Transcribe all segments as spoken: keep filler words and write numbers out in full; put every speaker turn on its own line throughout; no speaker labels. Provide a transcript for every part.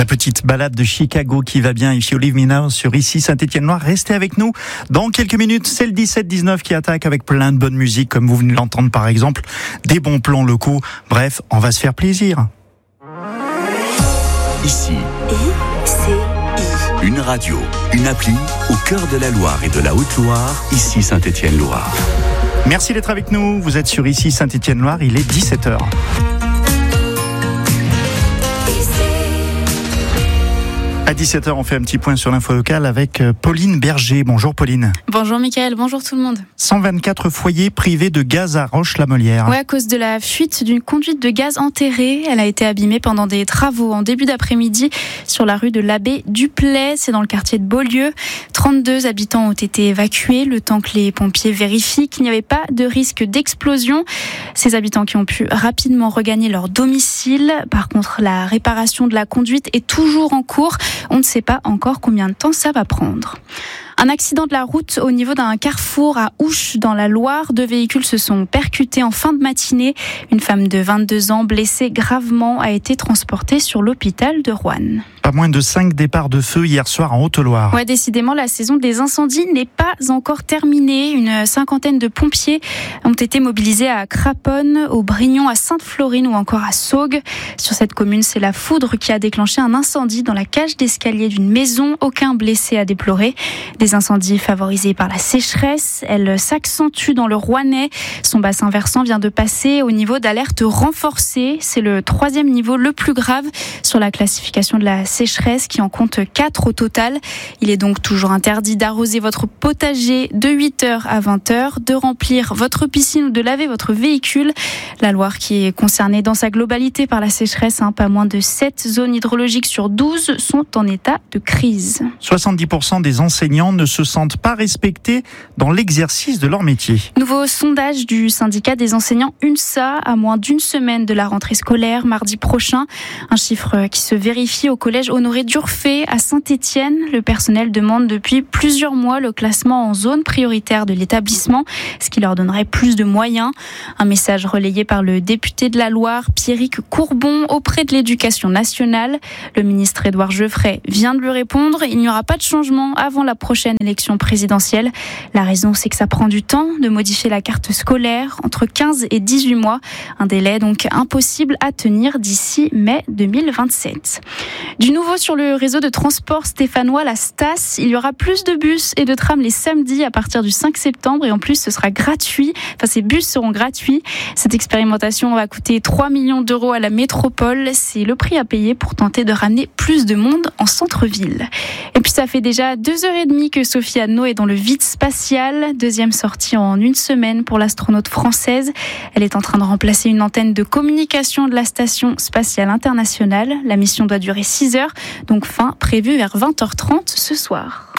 La petite balade de Chicago qui va bien, If You Leave Me Now sur Ici Saint-Étienne-Loire. Restez avec nous. Dans quelques minutes, c'est le dix-sept dix-neuf qui attaque avec plein de bonne musique, comme vous venez de l'entendre par exemple, des bons plans locaux. Bref, on va se faire plaisir.
Ici,
I C I.
Une radio, une appli au cœur de la Loire et de la Haute-Loire, Ici Saint-Étienne-Loire.
Merci d'être avec nous. Vous êtes sur Ici Saint-Étienne-Loire, il est dix-sept heures. À dix-sept heures, on fait un petit point sur l'info locale avec Pauline Berger. Bonjour Pauline.
Bonjour Mickaël, bonjour tout le monde.
cent vingt-quatre foyers privés de gaz à Roche-la-Molière.
Ouais, à cause de la fuite d'une conduite de gaz enterrée. Elle a été abîmée pendant des travaux en début d'après-midi sur la rue de l'Abbé Duplay. C'est dans le quartier de Beaulieu. trente-deux habitants ont été évacués le temps que les pompiers vérifient qu'il n'y avait pas de risque d'explosion. Ces habitants qui ont pu rapidement regagner leur domicile. Par contre, la réparation de la conduite est toujours en cours. On ne sait pas encore combien de temps ça va prendre. Un accident de la route au niveau d'un carrefour à Ouche dans la Loire. Deux véhicules se sont percutés en fin de matinée. Une femme de vingt-deux ans blessée gravement a été transportée sur l'hôpital de Roanne.
Pas moins de cinq départs de feu hier soir en Haute-Loire.
Ouais, décidément, la saison des incendies n'est pas encore terminée. Une cinquantaine de pompiers ont été mobilisés à Craponne, au Brignon, à Sainte-Florine ou encore à Saugues. Sur cette commune, c'est la foudre qui a déclenché un incendie dans la cage d'escalier d'une maison. Aucun blessé à déplorer. Des incendies favorisés par la sécheresse. Elle s'accentue dans le Rouennais. Son bassin versant vient de passer au niveau d'alerte renforcée. C'est le troisième niveau le plus grave sur la classification de la sécheresse qui en compte quatre au total. Il est donc toujours interdit d'arroser votre potager de huit heures à vingt heures, de remplir votre piscine ou de laver votre véhicule. La Loire qui est concernée dans sa globalité par la sécheresse, hein, pas moins de sept zones hydrologiques sur douze sont en état de crise.
soixante-dix pour cent des enseignants ne se sentent pas respectés dans l'exercice de leur métier.
Nouveau sondage du syndicat des enseignants UNSA à moins d'une semaine de la rentrée scolaire mardi prochain. Un chiffre qui se vérifie au collège Honoré d'Urfé à Saint-Étienne. Le personnel demande depuis plusieurs mois le classement en zone prioritaire de l'établissement, ce qui leur donnerait plus de moyens. Un message relayé par le député de la Loire, Pierrick Courbon, auprès de l'Éducation nationale. Le ministre Édouard Geoffrey vient de lui répondre. Il n'y aura pas de changement avant la prochaine élection présidentielle. La raison, c'est que ça prend du temps de modifier la carte scolaire, entre quinze et dix-huit mois. Un délai donc impossible à tenir d'ici mai deux mille vingt-sept. Du nouveau sur le réseau de transport stéphanois, la Stas, il y aura plus de bus et de trams les samedis à partir du cinq septembre et en plus ce sera gratuit. Enfin, ces bus seront gratuits. Cette expérimentation va coûter trois millions d'euros à la métropole. C'est le prix à payer pour tenter de ramener plus de monde en centre-ville. Et puis ça fait déjà deux heures et demie que Sophie Anneau est dans le vide spatial. Deuxième sortie en une semaine pour l'astronaute française. Elle est en train de remplacer une antenne de communication de la station spatiale internationale. La mission doit durer six heures, donc fin prévue vers vingt heures trente ce soir.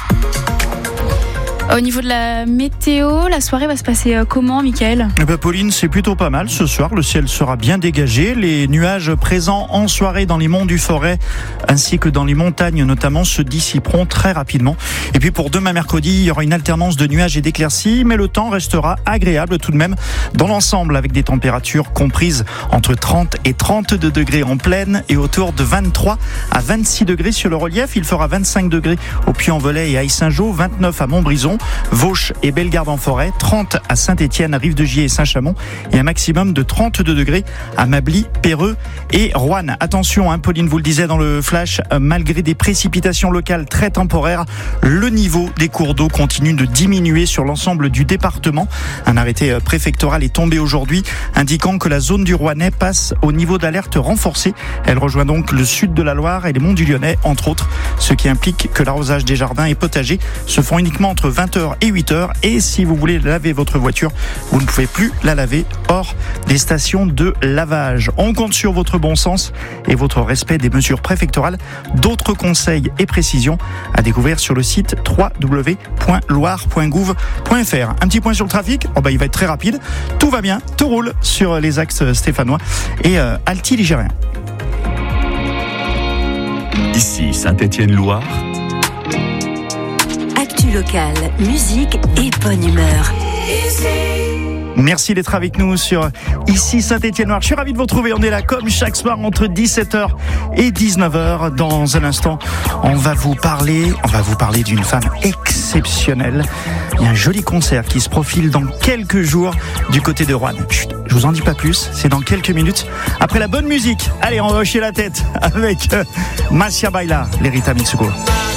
Au niveau de la météo, la soirée va se passer comment, Mickaël ?
Eh ben Pauline, c'est plutôt pas mal. Ce soir, le ciel sera bien dégagé. Les nuages présents en soirée dans les monts du Forêt, ainsi que dans les montagnes notamment, se dissiperont très rapidement. Et puis pour demain mercredi, il y aura une alternance de nuages et d'éclaircies, mais le temps restera agréable tout de même dans l'ensemble, avec des températures comprises entre trente et trente-deux degrés en plaine et autour de vingt-trois à vingt-six degrés sur le relief. Il fera vingt-cinq degrés au Puy-en-Velay et à Aix-Saint-Jean, vingt-neuf à Montbrison, Vauche et Bellegarde-en-Forêt, trente à Saint-Étienne, Rive-de-Gier et Saint-Chamond et un maximum de trente-deux degrés à Mably, Péreux et Roanne. Attention, hein, Pauline vous le disait dans le flash, malgré des précipitations locales très temporaires, le niveau des cours d'eau continue de diminuer sur l'ensemble du département. Un arrêté préfectoral est tombé aujourd'hui, indiquant que la zone du Rouennais passe au niveau d'alerte renforcé. Elle rejoint donc le sud de la Loire et les monts du Lyonnais, entre autres, ce qui implique que l'arrosage des jardins et potagers se font uniquement entre vingt heures et huit heures. Et si vous voulez laver votre voiture, vous ne pouvez plus la laver hors des stations de lavage. On compte sur votre bon sens et votre respect des mesures préfectorales. D'autres conseils et précisions à découvrir sur le site w w w point loire point gouv point f r. Un petit point sur le trafic. Oh bah, il va être très rapide. Tout va bien, tout roule sur les axes stéphanois et euh, alti-ligérien.
Ici Saint-Étienne-Loire.
Actu locale, musique et bonne humeur.
Merci d'être avec nous sur Ici Saint-Étienne-Noir. Je suis ravi de vous retrouver. On est là comme chaque soir entre dix-sept heures et dix-neuf heures. Dans un instant, on va vous parler, on va vous parler d'une femme exceptionnelle. Il y a un joli concert qui se profile dans quelques jours du côté de Roanne. Chut, je vous en dis pas plus. C'est dans quelques minutes. Après la bonne musique. Allez, on va hocher la tête avec euh, Massia Baila, l'Erita Mitsuko.